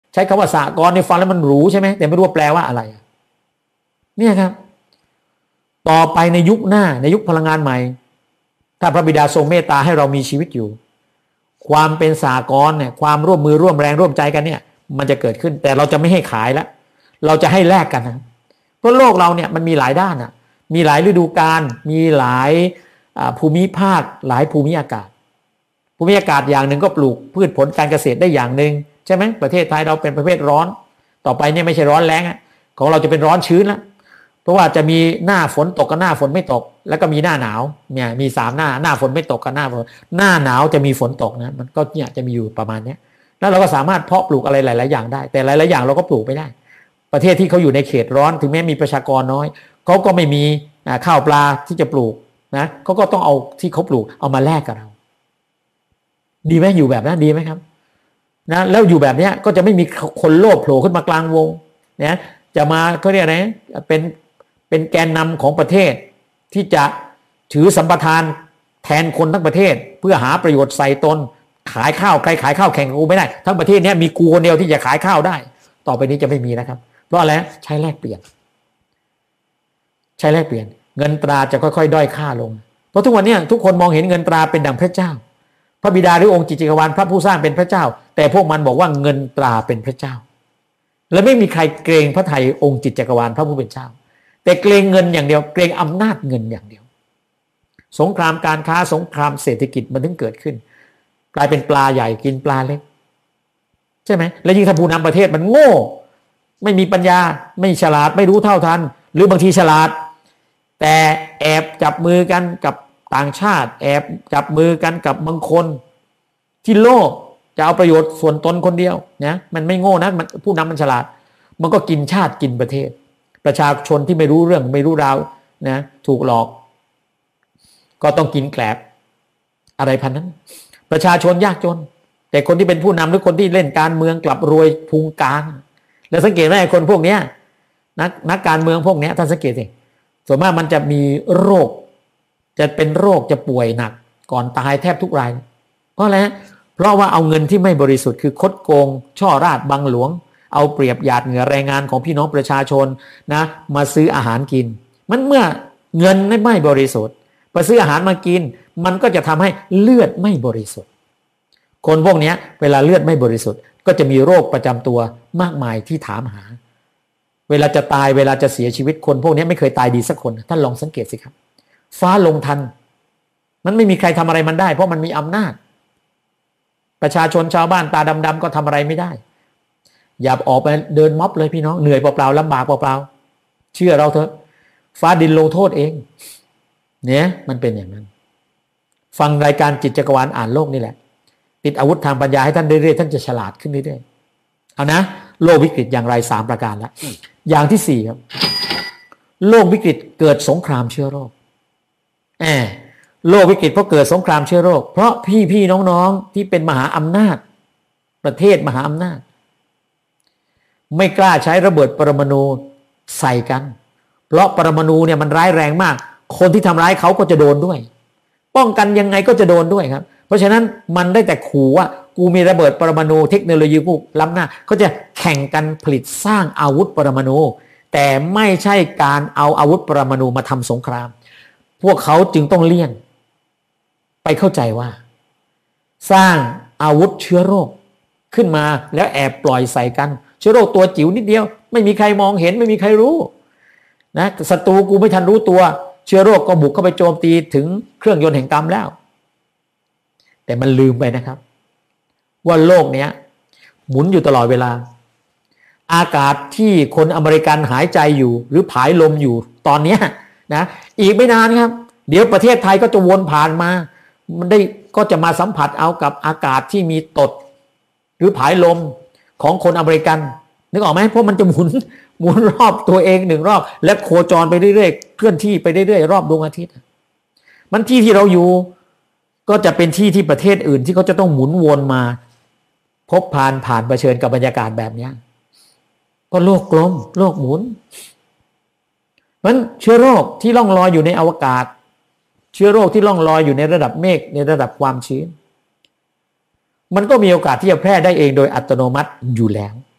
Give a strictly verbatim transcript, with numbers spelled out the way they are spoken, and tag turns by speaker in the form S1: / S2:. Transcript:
S1: ใช้คำว่าสหกรณ์ในฟังแล้วมันหรูใช่ไหมแต่ไม่รู้ว่าแปลว่าอะไรเนี่ยครับต่อไปในยุคหน้าในยุคพลังงานใหม่ถ้าพระบิดาทรงเมตตาให้เรามีชีวิตอยู่ความเป็นสหกรณ์เนี่ยความร่วมมือร่วมแรงร่วมใจกันเนี่ยมันจะเกิดขึ้นแต่เราจะไม่ให้ขายแล้วเราจะให้แลกกันนะเพราะโลกเราเนี่ยมันมีหลายด้านอ่ะมีหลายฤดูกาลมีหลายภูมิภาคหลายภูมิอากาศภูมิอากาศอย่างหนึ่งก็ปลูกพืชผลการเกษตรได้อย่างหนึ่งใช่ไหมประเทศไทยเราเป็นประเภทร้อนต่อไปเนี่ยไม่ใช่ร้อนแล้งของเราจะเป็นร้อนชื้นแล้วเพราะว่าจะมีหน้าฝนตกกับหน้าฝนไม่ตกแล้วก็มีหน้าหนาวเนี่ยมีสามหน้าหน้าฝนไม่ตกกับหน้าฝนหน้าหนาวจะมีฝนตกนะมันก็เนี่ยจะมีอยู่ประมาณนี้แล้วเราก็สามารถเพาะปลูกอะไรหลายๆอย่างได้แต่หลายๆอย่างเราก็ปลูกไม่ได้ประเทศที่เขาอยู่ในเขตร้อนถึงแม้มีประชากรน้อยเขาก็ไม่มีข้าวปลาที่จะปลูกนะเขาก็ต้องเอาที่เขาปลูกเอามาแลกกับเราดีไหมอยู่แบบนั้นดีไหมครับนะแล้วอยู่แบบนี้ก็จะไม่มีคนโลภโผล่ขึ้นมากลางวงนะจะมาเขาเรียกอะไรเป็นเป็นแกนนำของประเทศที่จะถือสัมปทานแทนคนทั้งประเทศเพื่อหาประโยชน์ใส่ตนขายข้าวใครขายข้าวแข่งกับกูไม่ได้ทั้งประเทศนี้มีกูคนเดียวที่จะขายข้าวได้ต่อไปนี้จะไม่มีนะครับเพราะอะไรใช้แลกเปลี่ยนใช้แลกเปลี่ยนเงินตราจะค่อยๆด้อยค่าลงเพราะทุกวันนี้ทุกคนมองเห็นเงินตราเป็นดั่งพระเจ้าพระบิดาหรือองค์จิตจักรวาลพระผู้สร้างเป็นพระเจ้าแต่พวกมันบอกว่าเงินตราเป็นพระเจ้าและไม่มีใครเกรงพระทัยองค์จิตจักรวาลพระผู้เป็นเจ้าแต่เกรงเงินอย่างเดียวเกรงอำนาจเงินอย่างเดียวสงครามการค้าสงครามเศรษฐกิจมันถึงเกิดขึ้นกลายเป็นปลาใหญ่กินปลาเล็กใช่ไหมและยิ่งถ้าผู้นำประเทศมันโง่ไม่มีปัญญาไม่ฉลาดไม่รู้เท่าทันหรือบางทีฉลาดแต่แอบจับมือกันกับต่างชาติแอบจับมือกันกับบางคนที่โลภจะเอาประโยชน์ส่วนตนคนเดียวนะมันไม่โง่นะมันผู้นำมันฉลาดมันก็กินชาติกินประเทศประชาชนที่ไม่รู้เรื่องไม่รู้ราวนะถูกหลอกก็ต้องกินแกลบอะไรพันนั้นประชาชนยากจนแต่คนที่เป็นผู้นำหรือคนที่เล่นการเมืองกลับรวยพุงกลางแล้วสังเกตไหมคนพวกนี้นักนักการเมืองพวกนี้ท่านสังเกตสิส่วนมากมันจะมีโรคจะเป็นโรคจะป่วยหนักก่อนตายแทบทุกรายเพราะอะไรเพราะว่าเอาเงินที่ไม่บริสุทธิ์คือคดโกงช่อราษฎร์บังหลวงเอาเปรียบหยาดเหงื่อแรงงานของพี่น้องประชาชนนะมาซื้ออาหารกินมันเมื่อเงินไม่บริสุทธิ์ไปซื้ออาหารมากินมันก็จะทำให้เลือดไม่บริสุทธิ์คนพวกนี้เวลาเลือดไม่บริสุทธิ์ก็จะมีโรคประจำตัวมากมายที่ถามหาเวลาจะตายเวลาจะเสียชีวิตคนพวกนี้ไม่เคยตายดีสักคนท่านลองสังเกตสิครับฟ้าลงทันมันไม่มีใครทำอะไรมันได้เพราะมันมีอำนาจประชาชนชาวบ้านตาดำๆก็ทำอะไรไม่ได้อย่าออกไปเดินม็อบเลยพี่น้องเหนื่อยเปล่าๆลำบากเปล่าๆเชื่อเราเถอะฟ้าดินลงโทษเองเนี่ยมันเป็นอย่างนั้นฟังรายการจิตจักรวาลอ่านโลกนี่แหละติดอาวุธทางปัญญาให้ท่านเรื่อยๆท่านจะฉลาดขึ้นเรื่อยๆเอานะโลกวิกฤตอย่างไรสามประการแล้วอย่างที่สี่ครับโลกวิกฤตเกิดสงครามเชื้อโรคแอบโลกวิกฤตเพราะเกิดสงครามเชื้อโรคเพราะพี่ๆน้องๆที่เป็นมหาอำนาจประเทศมหาอำนาจไม่กล้าใช้ระเบิดปรมาณูใส่กันเพราะปรมาณูเนี่ยมันร้ายแรงมากคนที่ทำร้ายเขาก็จะโดนด้วยป้องกันยังไงก็จะโดนด้วยครับเพราะฉะนั้นมันได้แต่ขู่ว่ากูมีระเบิดปรมาณูเทคโนโลยีกูล้ำหน้าเขาจะแข่งกันผลิตสร้างอาวุธปรมาณูแต่ไม่ใช่การเอาอาวุธปรมาณูมาทำสงครามพวกเขาจึงต้องเลี่ยงไปเข้าใจว่าสร้างอาวุธเชื้อโรคขึ้นมาแล้วแอบปล่อยใส่กันเชื้อโรคตัวจิ๋วนิดเดียวไม่มีใครมองเห็นไม่มีใครรู้นะศัตรูกูไม่ทันรู้ตัวเชื้อโรคก็บุกเข้าไปโจมตีถึงเครื่องยนต์แห่งกรรมแล้วแต่มันลืมไปนะครับว่าโลกเนี้ยหมุนอยู่ตลอดเวลาอากาศที่คนอเมริกันหายใจอยู่หรือผายลมอยู่ตอนนี้นะอีกไม่นานครับเดี๋ยวประเทศไทยก็จะวนผ่านมามันได้ก็จะมาสัมผัสเอากับอากาศที่มีตดหรือผายลมของคนอเมริกันนึกออกไหมเพราะมันจะหมุนหมุนรอบตัวเองหนึ่งรอบและโคจรไปเรื่อยๆเคลื่อนที่ไปเรื่อยๆรอบดวงอาทิตย์มันที่ที่เราอยู่ก็จะเป็นที่ที่ประเทศอื่นที่เขาจะต้องหมุนวนมาพบผ่านผ่านเผชิญกับบรรยากาศแบบนี้ก็โลกกลมโลกหมุนมันเชื้อโรคที่ล่องลอยอยู่ในอวกาศเชื้อโรคที่ล่องลอยอยู่ในระดับเมฆในระดับความชื้นมันก็มีโอกาสที่จะแพร่ได้เองโดยอัตโนมัติอยู่แล้ว